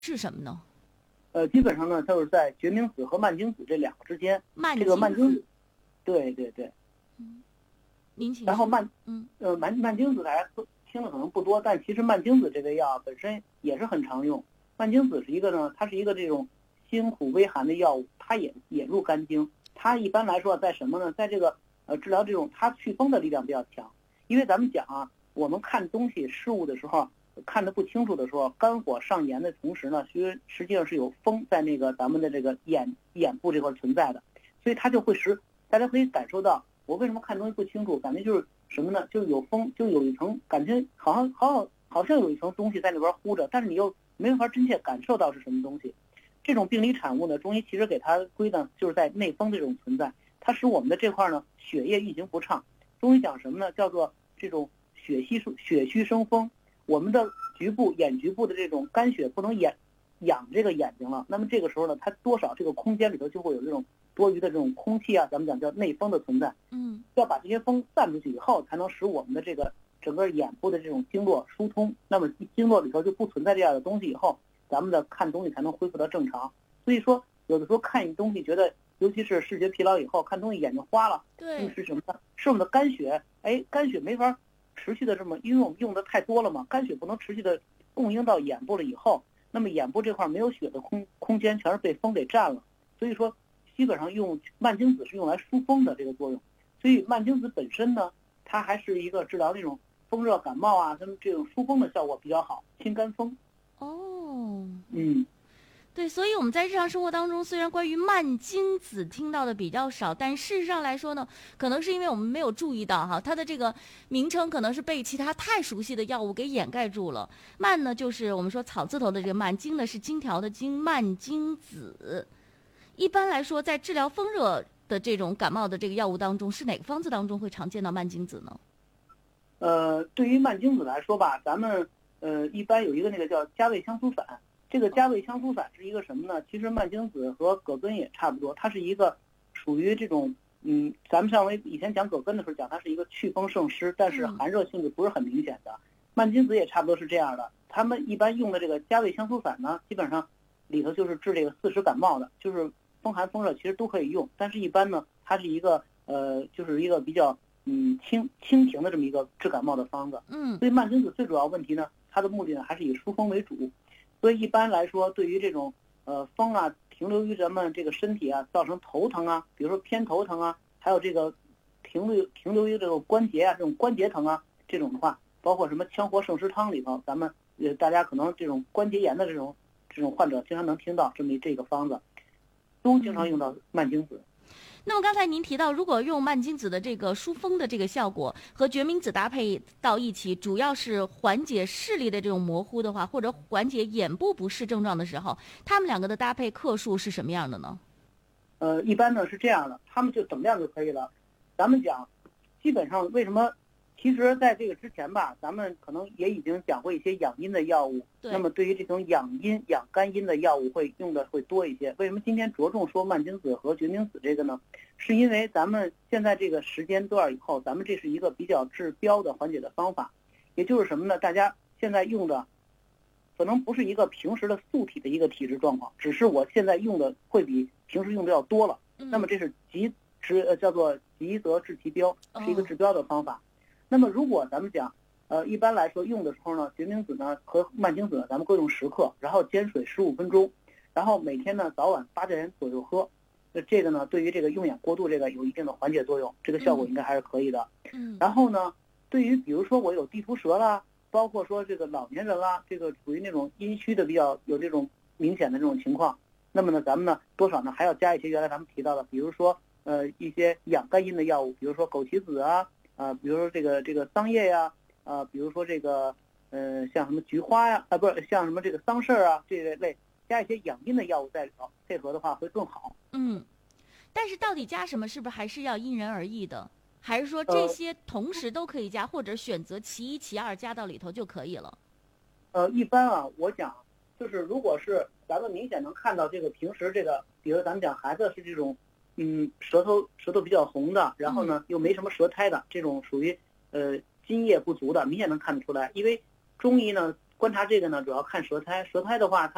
是什么呢？ 基本上呢，就是在决明子和蔓荆子这两个之间。这个蔓荆子，对对对。 您请。 然后蔓荆子大家听的可能不多，但其实蔓荆子这个药本身也是很常用。蔓荆子是一个呢，它是一个这种辛苦微寒的药物，它也入肝经。它一般来说在什么呢？在这个治疗这种它祛风的力量比较强。因为咱们讲啊，我们看东西事物的时候，看得不清楚的时候，肝火上炎的同时呢，实际上是有风在那个咱们的这个眼部这块存在的，所以它就会使大家可以感受到，我为什么看东西不清楚，感觉就是什么呢？就有风，就有一层感觉好像有一层东西在那边糊着，但是你又没法真切感受到是什么东西。这种病理产物呢，中医其实给它归呢，就是在内风这种存在，它使我们的这块呢血液运行不畅。中医讲什么呢？叫做这种血虚生风。我们的眼局部的这种肝血不能养这个眼睛了，那么这个时候呢，它多少这个空间里头就会有这种多余的这种空气啊，咱们讲叫内风的存在。要把这些风散出去以后，才能使我们的这个整个眼部的这种经络疏通。那么经络里头就不存在这样的东西以后，咱们的看东西才能恢复到正常。所以说，有的时候看一东西觉得，尤其是视觉疲劳以后，看东西眼睛花了， 对， 是什么呢？是我们的肝血，肝血没法持续的这么，因为我们用的太多了嘛，肝血不能持续的供应到眼部了以后，那么眼部这块没有血的空间全是被风给占了。所以说基本上用蔓荆子是用来疏风的这个作用。所以蔓荆子本身呢，它还是一个治疗那种风热感冒啊，它们这种疏风的效果比较好，清肝风。 对，所以我们在日常生活当中，虽然关于蔓荆子听到的比较少，但事实上来说呢，可能是因为我们没有注意到哈，它的这个名称可能是被其他太熟悉的药物给掩盖住了。蔓呢，就是我们说草字头的这个蔓；荆呢是荆条的荆，蔓荆子。一般来说，在治疗风热的这种感冒的这个药物当中，是哪个方子当中会常见到蔓荆子呢？ 对于蔓荆子来说吧，咱们一般有一个那个叫加味香苏散。这个加味香苏散是一个什么呢？其实蔓荆子和葛根也差不多，它是一个属于这种咱们上回以前讲葛根的时候讲它是一个祛风胜湿，但是寒热性质不是很明显的。蔓荆子也差不多是这样的。他们一般用的这个加味香苏散呢，基本上里头就是治这个4时感冒的，就是风寒风热其实都可以用，但是一般呢，它是一个就是一个比较清停的这么一个治感冒的方子。所以蔓荆子最主要问题呢，它的目的呢还是以疏风为主。所以一般来说，对于这种风啊停留于咱们这个身体啊，造成头疼啊，比如说偏头疼啊，还有这个停留于这个关节啊，这种关节疼啊，这种的话，包括什么羌活胜湿汤里头，咱们大家可能这种关节炎的这种患者经常能听到这个方子，都经常用到蔓荆子。 那么刚才您提到，如果用蔓荆子的这个疏风的这个效果和决明子搭配到一起，主要是缓解视力的这种模糊的话，或者缓解眼部不适症状的时候，他们两个的搭配克数是什么样的呢？ 一般呢是这样的，他们就等量就可以了。咱们讲，基本上为什么？其实在这个之前吧，咱们可能也已经讲过一些养阴的药物。那么对于这种养阴、养肝阴的药物会用的会多一些。为什么今天着重说蔓荆子和决明子这个呢？是因为咱们现在这个时间段以后，咱们这是一个比较治标的缓解的方法。也就是什么呢？大家现在用的可能不是一个平时的素体的一个体质状况，只是我现在用的会比平时用的要多了。那么这是叫做急则治其标，是一个治标的方法。那么如果咱们讲一般来说用的时候呢，决明子呢和蔓荆子呢，咱们各用10克，然后煎水15分钟，然后每天呢早晚8点左右喝。这个呢对于这个用眼过度这个有一定的缓解作用，这个效果应该还是可以的。然后呢，对于比如说我有地图舌啦，包括说这个老年人啦，这个属于那种阴虚的比较有这种明显的这种情况，那么呢咱们呢多少呢还要加一些原来咱们提到的，比如说一些养肝阴的药物，比如说枸杞子啊，比如说这个桑叶呀，比如说这个像什么菊花呀，不是像什么这个桑葚啊这类，加一些养阴的药物在里头，配合的话会更好。 但是到底加什么，是不是还是要因人而异的？还是说这些同时都可以加，或者选择其一其二加到里头就可以了？ 一般啊，我讲就是如果是咱们明显能看到这个平时这个，比如咱们讲孩子是这种舌头比较红的，然后呢又没什么舌苔的，这种属于津液不足的，明显能看得出来。因为中医呢观察这个呢主要看舌苔，舌苔的话它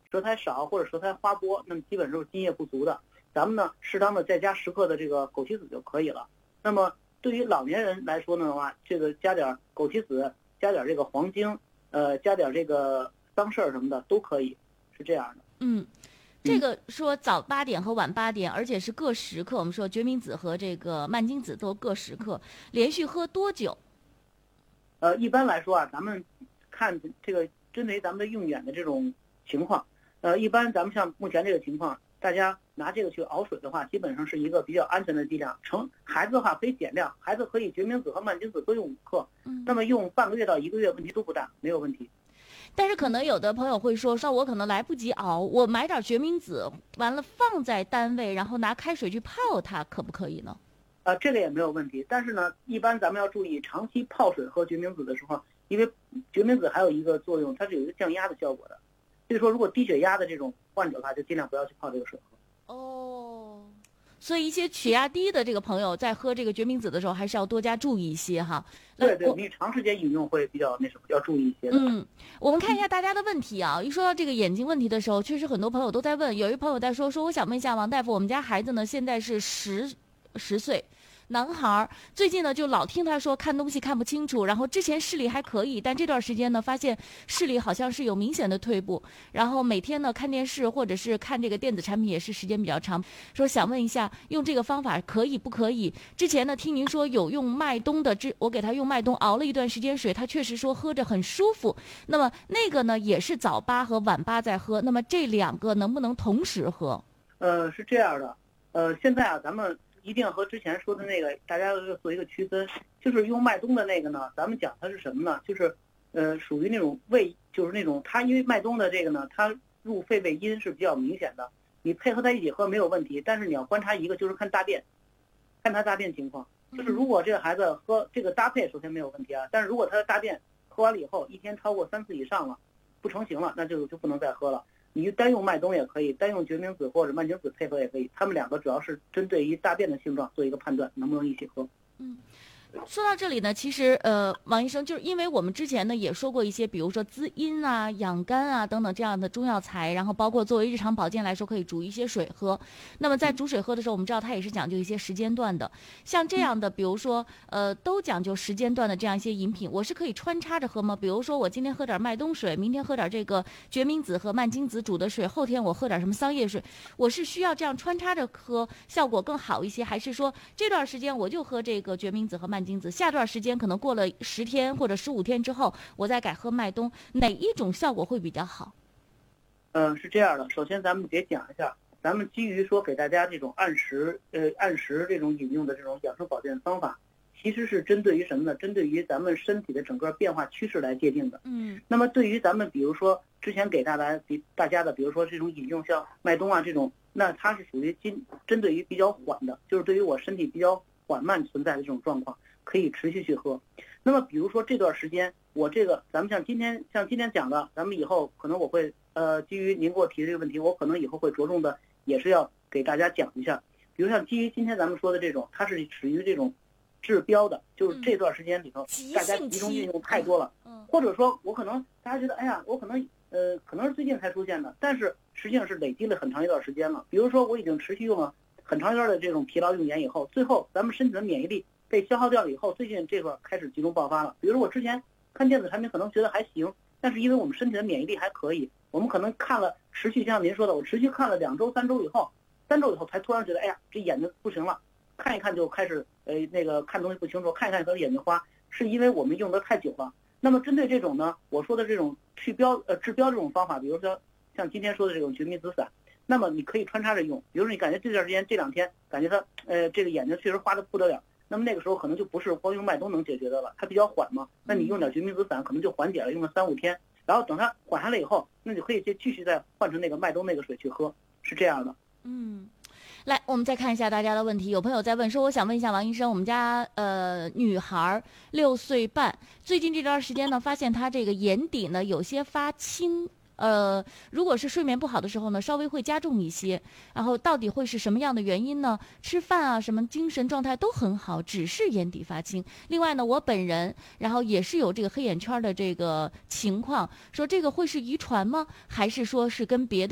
舌苔少或者舌苔花波，那么基本都是津液不足的。咱们呢适当的再加10克的这个枸杞子就可以了。那么对于老年人来说呢的话，这个加点枸杞子，加点这个黄精，加点这个桑葚什么的都可以，是这样的。 这个说早8点和晚8点，而且是各10克。我们说决明子和这个蔓荆子都各10克，连续喝多久？ 一般来说啊，咱们看这个针对咱们的用眼的这种情况，一般咱们像目前这个情况，大家拿这个去熬水的话，基本上是一个比较安全的剂量。孩子的话可以减量，孩子可以决明子和蔓荆子都用5克，那么用半个月到1个月问题都不大，没有问题。 但是可能有的朋友会说我可能来不及熬，我买点决明子，完了放在单位，然后拿开水去泡它，可不可以呢？ 这个也没有问题。但是呢，一般咱们要注意，长期泡水喝决明子的时候，因为决明子还有一个作用，它是有一个降压的效果的。所以说，如果低血压的这种患者的话，就尽量不要去泡这个水喝。 所以一些血压低的这个朋友在喝这个决明子的时候，还是要多加注意一些哈。 对，你长时间饮用会比较要注意一些的。 我们看一下大家的问题啊。一说到这个眼睛问题的时候，确实很多朋友都在问。有一朋友在说我想问一下王大夫，我们家孩子呢现在是10岁。男孩最近呢就老听他说看东西看不清楚，然后之前视力还可以，但这段时间呢发现视力好像是有明显的退步，然后每天呢看电视或者是看这个电子产品也是时间比较长，说想问一下用这个方法可以不可以？之前呢听您说有用麦冬的，我给他用麦冬熬了一段时间水，他确实说喝着很舒服。那么那个呢也是早8和晚8在喝，那么这2个能不能同时喝？ 是这样的，现在啊咱们一定和之前说的那个大家要做一个区分，就是用麦冬的那个呢，咱们讲它是什么呢？就是属于那种胃，就是那种它因为麦冬的这个呢，它入肺胃阴是比较明显的，你配合在一起喝没有问题，但是你要观察一个就是看大便，看他大便情况。就是如果这个孩子喝这个搭配首先没有问题啊，但是如果他的大便喝完了以后一天超过3次以上了，不成形了，那就不能再喝了。你单用麦冬也可以，单用决明子或者蔓荆子配合也可以，他们2个主要是针对于大便的性状做一个判断，能不能一起喝。 说到这里呢，其实王医生，就是因为我们之前呢也说过一些，比如说滋阴啊、养肝啊等等这样的中药材，然后包括作为日常保健来说，可以煮一些水喝。那么在煮水喝的时候，我们知道它也是讲究一些时间段的。像这样的，比如说都讲究时间段的这样一些饮品，我是可以穿插着喝吗？比如说我今天喝点麦冬水，明天喝点这个决明子和蔓荆子煮的水，后天我喝点什么桑叶水，我是需要这样穿插着喝，效果更好一些，还是说这段时间我就喝这个决明子和蔓荆子，下段时间可能过了10天或者15天之后，我再改喝麦冬，哪一种效果会比较好？ 是这样的，首先咱们得讲一下，咱们基于说给大家这种按时这种饮用的这种养生保健方法，其实是针对于什么呢？针对于咱们身体的整个变化趋势来界定的。那么对于咱们比如说之前给大家的，比如说这种饮用像麦冬啊这种，那它是属于针对于比较缓的，就是对于我身体比较缓慢存在的这种状况，可以持续去喝。那么比如说这段时间我这个咱们像今天讲的，咱们以后可能我会基于您给我提这个问题，我可能以后会着重的也是要给大家讲一下。比如像基于今天咱们说的这种，它是属于这种治标的，就是这段时间里头大家集中运用太多了，或者说我可能大家觉得哎呀我可能是最近才出现的，但是实际上是累积了很长一段时间了。比如说我已经持续用了很长一段的这种疲劳用眼以后，最后咱们身体的免疫力被消耗掉了以后，最近这块开始集中爆发了。比如说我之前看电子产品可能觉得还行，但是因为我们身体的免疫力还可以，我们可能看了持续像您说的，我持续看了2周3周以后，3周以后才突然觉得哎呀这眼睛不行了，看一看就开始看东西不清楚，看一看可能眼睛花，是因为我们用的太久了。那么针对这种呢，我说的这种治标这种方法，比如说像今天说的这种决明子散，那么你可以穿插着用。比如说你感觉这段时间这2天感觉它这个眼睛确实花的不得了，那么那个时候可能就不是光用麦冬能解决的了，它比较缓嘛，那你用点决明子散可能就缓解了，用了3-5天，然后等它缓下来以后，那你可以继续再换成那个麦冬那个水去喝，是这样的。 来，我们再看一下大家的问题。有朋友在问说，我想问一下王医生，我们家女孩6岁半，最近这段时间呢，发现她这个眼底呢有些发青， 如果是睡眠不好的时候呢，稍微会加重一些。然后到底会是什么样的原因呢？吃饭啊，什么精神状态都很好，只是眼底发青。另外呢，我本人然后也是有这个黑眼圈的这个情况，说这个会是遗传吗？还是说是跟别的